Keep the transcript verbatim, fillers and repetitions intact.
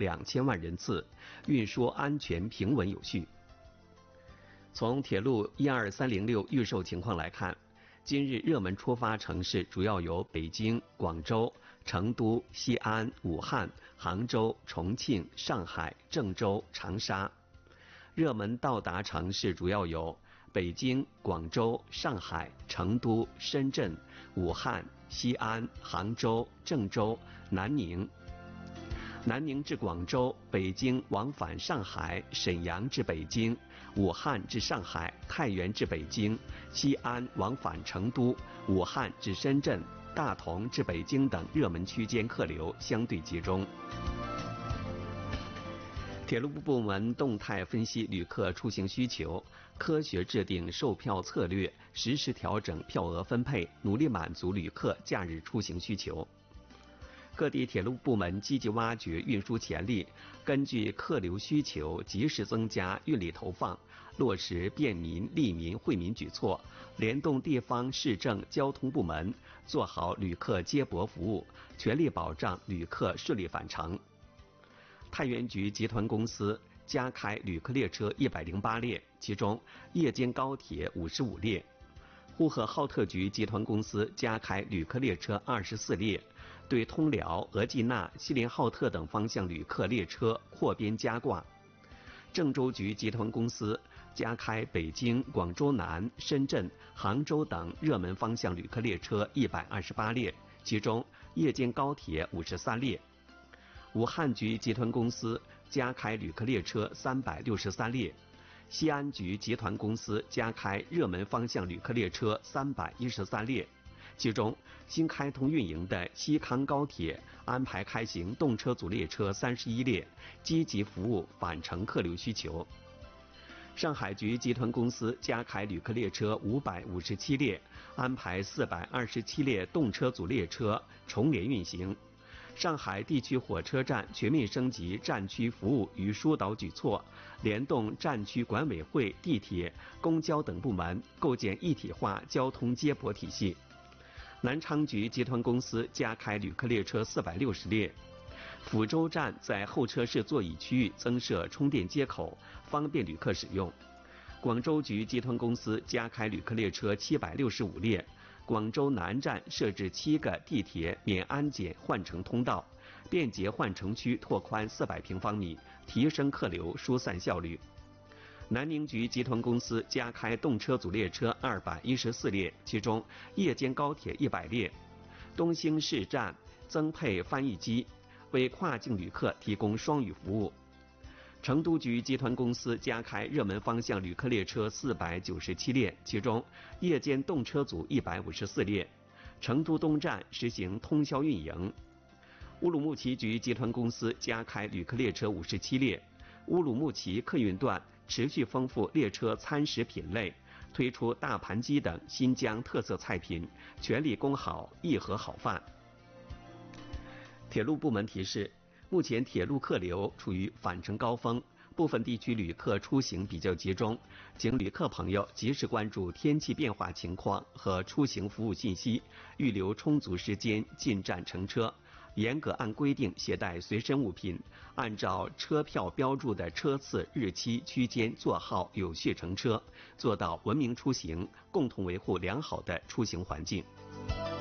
两千万人次，运输安全平稳有序。从铁路一二三零六预售情况来看，今日热门出发城市主要有北京、广州、成都、西安、武汉、杭州、重庆、上海、郑州、长沙。热门到达城市主要有北京、广州、上海、成都、深圳、武汉、西安、杭州、郑州、南宁。南宁至广州、北京往返上海、沈阳至北京、武汉至上海、太原至北京、西安往返成都、武汉至深圳、大同至北京等热门区间客流相对集中。铁路部部门动态分析旅客出行需求，科学制定售票策略，实时调整票额分配，努力满足旅客假日出行需求。各地铁路部门积极挖掘运输潜力，根据客流需求及时增加运力投放，落实便民、利民、惠民举措，联动地方市政交通部门，做好旅客接驳服务，全力保障旅客顺利返程。太原局集团公司加开旅客列车一百零八列，其中夜间高铁五十五列。呼和浩特局集团公司加开旅客列车二十四列，对通辽、额济纳、锡林浩特等方向旅客列车扩编加挂。郑州局集团公司加开北京、广州南、深圳、杭州等热门方向旅客列车一百二十八列，其中夜间高铁五十三列。武汉局集团公司加开旅客列车三百六十三列。西安局集团公司加开热门方向旅客列车三百一十三列，其中新开通运营的西康高铁安排开行动车组列车三十一列，积极服务返程客流需求。上海局集团公司加开旅客列车五百五十七列，安排四百二十七列动车组列车重联运行。上海地区火车站全面升级站区服务与疏导举措，联动站区管委会、地铁、公交等部门，构建一体化交通接驳体系。南昌局集团公司加开旅客列车四百六十列。抚州站在候车室座椅区域增设充电接口，方便旅客使用。广州局集团公司加开旅客列车七百六十五列。广州南站设置七个地铁免安检换乘通道，便捷换乘区拓宽四百平方米，提升客流疏散效率。南宁局集团公司加开动车组列车二百一十四列，其中夜间高铁一百列。东兴市站增配翻译机，为跨境旅客提供双语服务。成都局集团公司加开热门方向旅客列车四百九十七列，其中夜间动车组一百五十四列。成都东站实行通宵运营。乌鲁木齐局集团公司加开旅客列车五十七列。乌鲁木齐客运段持续丰富列车餐食品类，推出大盘鸡等新疆特色菜品，全力攻好一盒好饭。铁路部门提示，目前铁路客流处于返程高峰，部分地区旅客出行比较集中，请旅客朋友及时关注天气变化情况和出行服务信息，预留充足时间进站乘车，严格按规定携带随身物品，按照车票标注的车次、日期、区间、座号有序乘车，做到文明出行，共同维护良好的出行环境。